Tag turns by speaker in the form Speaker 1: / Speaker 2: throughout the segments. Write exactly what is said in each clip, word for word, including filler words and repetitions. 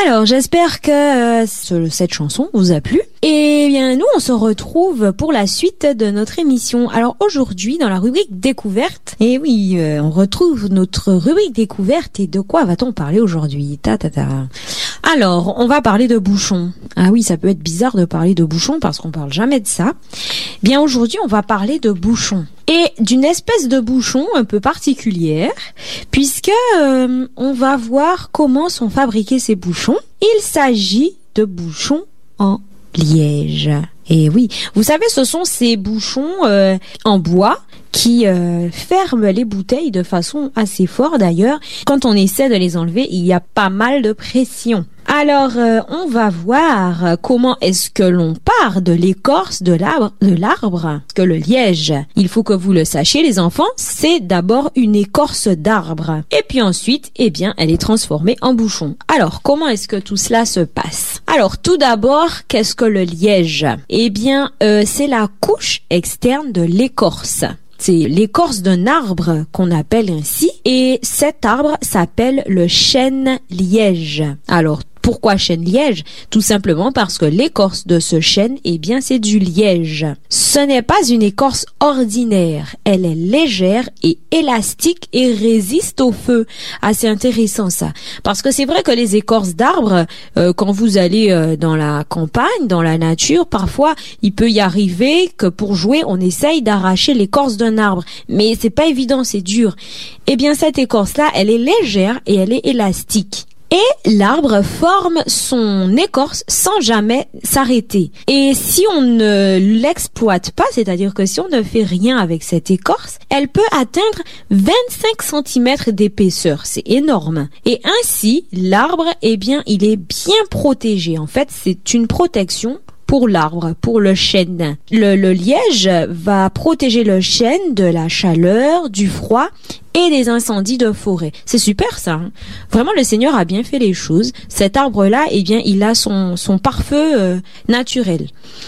Speaker 1: Alors, j'espère que euh, ce- cette chanson vous a plu. Et bien, nous, on se retrouve pour la suite de notre émission. Alors, aujourd'hui, dans la rubrique découverte, et oui, euh, on retrouve notre rubrique découverte. Et de quoi va-t-on parler aujourd'hui? Ta ta ta. Alors, on va parler de bouchons. Ah oui, ça peut être bizarre de parler de bouchons parce qu'on parle jamais de ça. Bien, aujourd'hui, on va parler de bouchons. Et d'une espèce de bouchon un peu particulière, puisque euh, on va voir comment sont fabriqués ces bouchons. Il s'agit de bouchons en liège. Et oui, vous savez, ce sont ces bouchons euh, en bois qui euh, ferment les bouteilles de façon assez forte. D'ailleurs, quand on essaie de les enlever, il y a pas mal de pression. Alors, euh, on va voir comment est-ce que l'on part de l'écorce de l'arbre, de l'arbre, parce que le liège, il faut que vous le sachiez, les enfants, c'est d'abord une écorce d'arbre. Et puis ensuite, eh bien, elle est transformée en bouchon. Alors, comment est-ce que tout cela se passe? Alors, tout d'abord, qu'est-ce que le liège? Eh bien, euh, c'est la couche externe de l'écorce. C'est l'écorce d'un arbre qu'on appelle ainsi. Et cet arbre s'appelle le chêne-liège. Alors, pourquoi chêne-liège? Tout simplement parce que l'écorce de ce chêne, eh bien, c'est du liège. Ce n'est pas une écorce ordinaire. Elle est légère et élastique et résiste au feu. Assez intéressant ça. Parce que c'est vrai que les écorces d'arbres, euh, quand vous allez euh, dans la campagne, dans la nature, parfois, il peut y arriver que pour jouer, on essaye d'arracher l'écorce d'un arbre. Mais c'est pas évident, c'est dur. Eh bien, cette écorce-là, elle est légère et elle est élastique. Et l'arbre forme son écorce sans jamais s'arrêter. Et si on ne l'exploite pas, c'est-à-dire que si on ne fait rien avec cette écorce, elle peut atteindre vingt-cinq centimètres d'épaisseur. C'est énorme. Et ainsi, l'arbre, eh bien, il est bien protégé. En fait, c'est une protection pour l'arbre, pour le chêne. Le, le liège va protéger le chêne de la chaleur, du froid et des incendies de forêt. C'est super ça. Hein. Vraiment, le Seigneur a bien fait les choses. Cet arbre-là, eh bien, il a son, son pare-feu euh, naturel.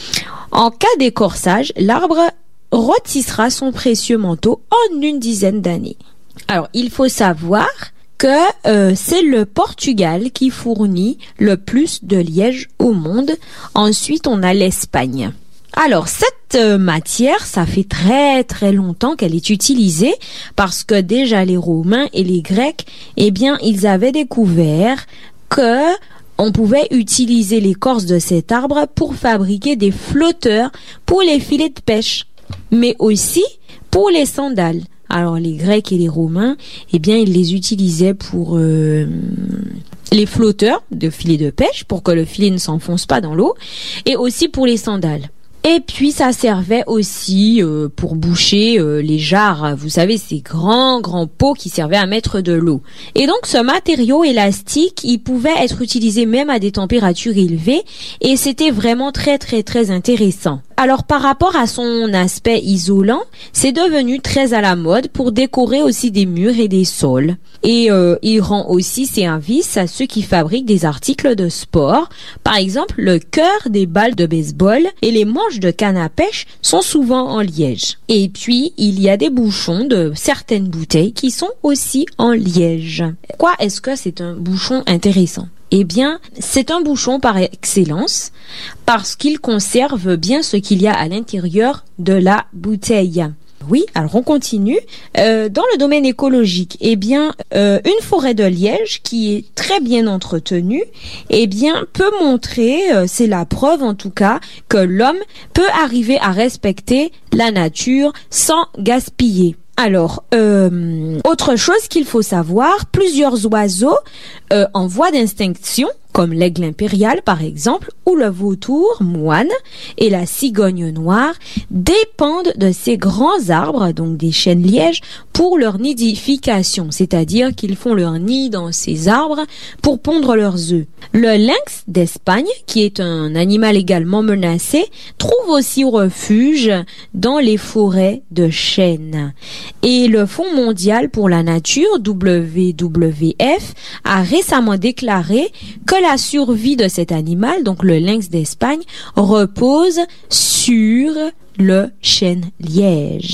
Speaker 1: En cas d'écorçage, l'arbre rôtissera son précieux manteau en une dizaine d'années. Alors, il faut savoir que euh, c'est le Portugal qui fournit le plus de liège au monde. Ensuite, on a l'Espagne. Alors, cette euh, matière, ça fait très très longtemps qu'elle est utilisée parce que déjà les Romains et les Grecs, eh bien, ils avaient découvert que on pouvait utiliser l'écorce de cet arbre pour fabriquer des flotteurs pour les filets de pêche, mais aussi pour les sandales. Alors les Grecs et les Romains, eh bien ils les utilisaient pour euh, les flotteurs de filets de pêche, pour que le filet ne s'enfonce pas dans l'eau, et aussi pour les sandales. Et puis ça servait aussi euh, pour boucher euh, les jarres, vous savez, ces grands grands pots qui servaient à mettre de l'eau. Et donc ce matériau élastique, il pouvait être utilisé même à des températures élevées, et c'était vraiment très très très intéressant. Alors par rapport à son aspect isolant, c'est devenu très à la mode pour décorer aussi des murs et des sols. Et euh, il rend aussi service à ceux qui fabriquent des articles de sport. Par exemple, le cœur des balles de baseball et les manches de canne à pêche sont souvent en liège. Et puis, il y a des bouchons de certaines bouteilles qui sont aussi en liège. Quoi est-ce que c'est un bouchon intéressant? Eh bien, c'est un bouchon par excellence parce qu'il conserve bien ce qu'il y a à l'intérieur de la bouteille. Oui, alors on continue. Euh, dans le domaine écologique, eh bien, euh, une forêt de liège qui est très bien entretenue, eh bien, peut montrer, euh, c'est la preuve en tout cas, que l'homme peut arriver à respecter la nature sans gaspiller. Alors, euh, autre chose qu'il faut savoir, plusieurs oiseaux euh, en voie d'extinction, comme l'aigle impérial par exemple, ou le vautour moine et la cigogne noire, dépendent de ces grands arbres, donc des chênes lièges, pour leur nidification, c'est-à-dire qu'ils font leur nid dans ces arbres pour pondre leurs œufs. Le lynx d'Espagne, qui est un animal également menacé, trouve aussi refuge dans les forêts de chênes. Et le Fonds mondial pour la nature, W W F, a récemment déclaré que la survie de cet animal, donc le lynx d'Espagne, repose sur le chêne liège.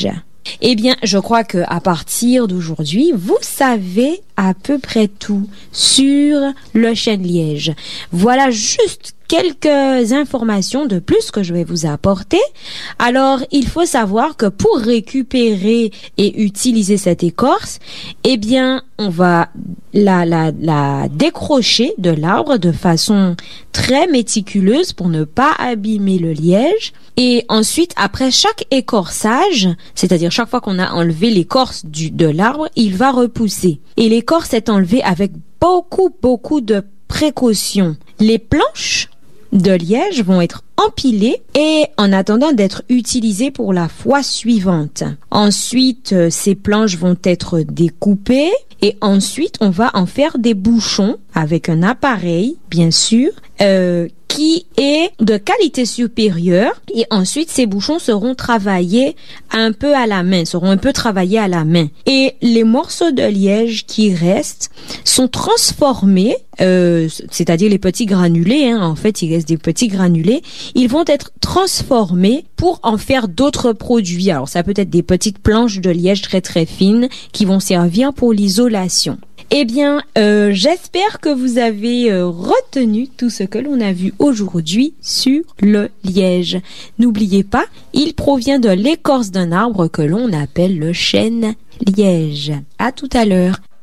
Speaker 1: Eh bien, je crois que à partir d'aujourd'hui, vous savez à peu près tout sur le chêne-liège. Voilà juste quelques informations de plus que je vais vous apporter. Alors, il faut savoir que pour récupérer et utiliser cette écorce, eh bien, on va la, la, la décrocher de l'arbre de façon très méticuleuse pour ne pas abîmer le liège. Et ensuite, après chaque écorçage, c'est-à-dire chaque fois qu'on a enlevé l'écorce du, de l'arbre, il va repousser. Et l'écorce est enlevée avec beaucoup, beaucoup de précautions. Les planches de liège vont être empilées et en attendant d'être utilisées pour la fois suivante. Ensuite, ces planches vont être découpées et ensuite on va en faire des bouchons avec un appareil, bien sûr, euh, qui est de qualité supérieure, et ensuite ces bouchons seront travaillés un peu à la main, seront un peu travaillés à la main. Et les morceaux de liège qui restent sont transformés, euh, c'est-à-dire les petits granulés, hein, en fait il reste des petits granulés, ils vont être transformés pour en faire d'autres produits. Alors ça peut être des petites planches de liège très très fines qui vont servir pour l'isolation. Eh bien, euh, j'espère que vous avez euh, retenu tout ce que l'on a vu aujourd'hui sur le liège. N'oubliez pas, il provient de l'écorce d'un arbre que l'on appelle le chêne-liège. À tout à l'heure.